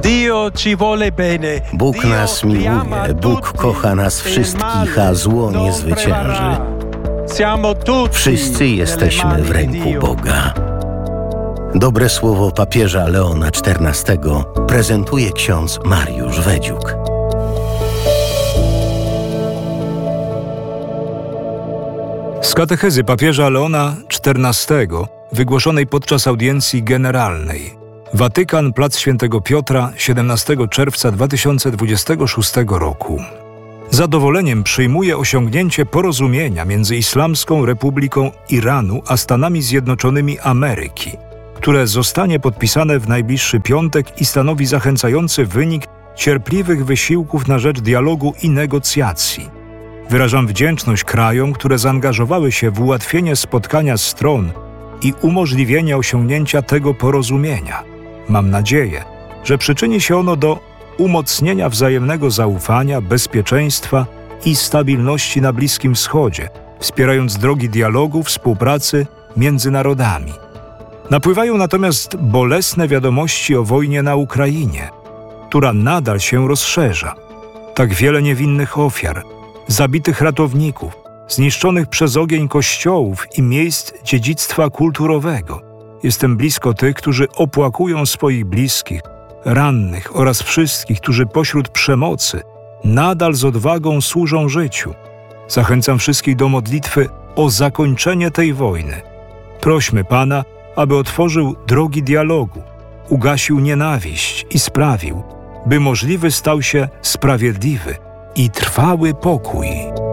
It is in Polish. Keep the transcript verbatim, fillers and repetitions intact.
Bóg nas miłuje, Bóg kocha nas wszystkich, a zło nie zwycięży. Wszyscy jesteśmy w ręku Boga. Dobre słowo papieża Leona czternastego prezentuje ksiądz Mariusz Wedziuk. Z katechezy papieża Leona czternastego, wygłoszonej podczas audiencji generalnej. Watykan, plac Świętego Piotra, siedemnastego czerwca dwa tysiące dwudziestego szóstego roku. Zadowoleniem przyjmuje osiągnięcie porozumienia między Islamską Republiką Iranu a Stanami Zjednoczonymi Ameryki, które zostanie podpisane w najbliższy piątek i stanowi zachęcający wynik cierpliwych wysiłków na rzecz dialogu i negocjacji. Wyrażam wdzięczność krajom, które zaangażowały się w ułatwienie spotkania stron i umożliwienie osiągnięcia tego porozumienia. Mam nadzieję, że przyczyni się ono do umocnienia wzajemnego zaufania, bezpieczeństwa i stabilności na Bliskim Wschodzie, wspierając drogi dialogu, współpracy między narodami. Napływają natomiast bolesne wiadomości o wojnie na Ukrainie, która nadal się rozszerza. Tak wiele niewinnych ofiar, zabitych ratowników, zniszczonych przez ogień kościołów i miejsc dziedzictwa kulturowego. Jestem blisko tych, którzy opłakują swoich bliskich, rannych oraz wszystkich, którzy pośród przemocy nadal z odwagą służą życiu. Zachęcam wszystkich do modlitwy o zakończenie tej wojny. Prośmy Pana, aby otworzył drogi dialogu, ugasił nienawiść i sprawił, by możliwy stał się sprawiedliwy i trwały pokój.